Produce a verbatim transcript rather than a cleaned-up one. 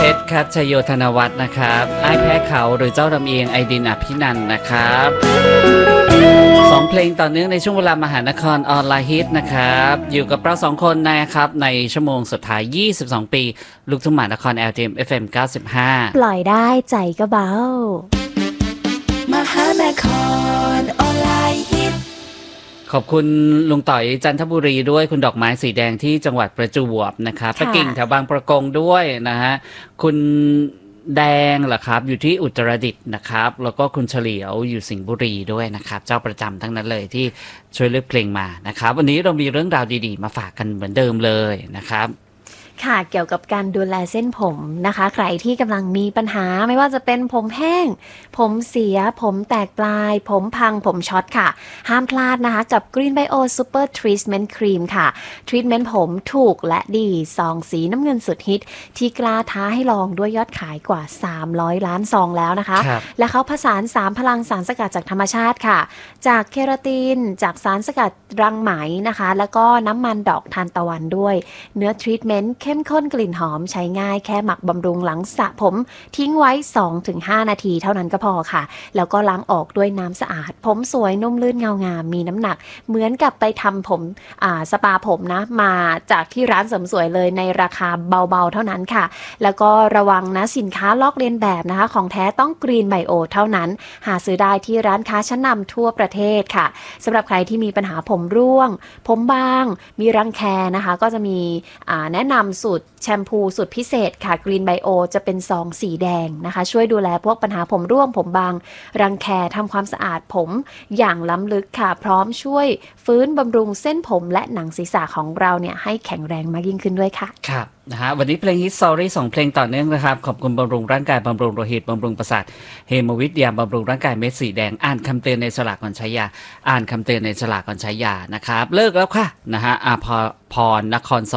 ชรครับชโยธนวัฒน์นะครับไอ้แพ้เขาหรือเจ้าลำเอียงไอดินอภินันท์นะครับสองเพลงต่อเนื่องในช่วงเวลามหานครออนไลน์ฮิตนะครับอยู่กับเราสองคนนะครับในชั่วโมงสุดท้ายยี่สิบสองปีลูกทุ่งมหานคร แอล ที เอ็ม เอฟ เอ็ม เก้าสิบห้าปล่อยได้ใจก็เบามหานครออนไลน์ฮิตขอบคุณลุงต่อยจันทบุรีด้วยคุณดอกไม้สีแดงที่จังหวัดประจวบนะครับป้ากิ่งแถวบางประกงด้วยนะฮะคุณแดงเหรอครับอยู่ที่อุตรดิตถ์นะครับแล้วก็คุณเฉลียวอยู่สิงห์บุรีด้วยนะครับเจ้าประจำทั้งนั้นเลยที่ช่วยเลือกเพลงมานะครับวันนี้เรามีเรื่องราวดีๆมาฝากกันเหมือนเดิมเลยนะครับค่ะเกี่ยวกับการดูแลเส้นผมนะคะใครที่กำลังมีปัญหาไม่ว่าจะเป็นผมแห้งผมเสียผมแตกปลายผมพังผมช็อตค่ะห้ามพลาดนะคะกับ Green Bio Super Treatment Cream ค่ะทรีทเมนต์ผมถูกและดีซองสีน้ำเงินสุดฮิตที่กล้าท้าให้ลองด้วยยอดขายกว่าสามร้อยล้านซองแล้วนะคะและเขาผสานสามพลังสารสกัดจากธรรมชาติค่ะจากเคราตินจากสารสกัดรังไหมนะคะแล้วก็น้ำมันดอกทานตะวันด้วยเนื้อทรีทเมนต์เข้มข้นกลิ่นหอมใช้ง่ายแค่หมักบำรุงหลังสระผมทิ้งไว้ สองถึงห้า นาทีเท่านั้นก็พอค่ะแล้วก็ล้างออกด้วยน้ำสะอาดผมสวยนุ่มลื่นเงางามมีน้ำหนักเหมือนกับไปทำผมอ่าสปาผมนะมาจากที่ร้านเสริมสวยเลยในราคาเบาๆเท่านั้นค่ะแล้วก็ระวังนะสินค้าลอกเลียนแบบนะคะของแท้ต้อง Green Bio เท่านั้นหาซื้อได้ที่ร้านค้าชั้นนำทั่วประเทศค่ะสำหรับใครที่มีปัญหาผมร่วงผมบางมีรังแคนะคะก็จะมีอ่าแนะนำสูตรแชมพูสูตรพิเศษค่ะ Green Bio จะเป็นซองสีแดงนะคะช่วยดูแลพวกปัญหาผมร่วงผมบางรังแคทำความสะอาดผมอย่างล้ำลึกค่ะพร้อมช่วยฟื้นบำรุงเส้นผมและหนังศีรษะของเราเนี่ยให้แข็งแรงมากยิ่งขึ้นด้วยค่ะครับนะฮะวันนี้เพลงฮิตสอรี่สองเพลงต่อเนื่องนะครับขอบคุณบำรุงร่างกายบำรุงโลหิตบำรุงประสาทเฮโมวิทยาบำรุงร่างกายเม็ดสีแดงอ่านคำเตือนในฉลากก่อนใช้ยาอ่านคำเตือนในฉลากก่อนใช้ยานะครับเลิกแล้วค่ะนะฮะอาภรนครส